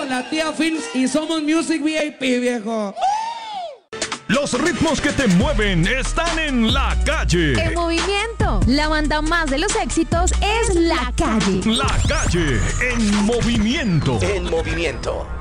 Yo, la tía Films y Somos Music VIP, viejo. Los ritmos que te mueven están en La Calle. En movimiento. La banda más de los éxitos es La Calle. La Calle en movimiento. En movimiento.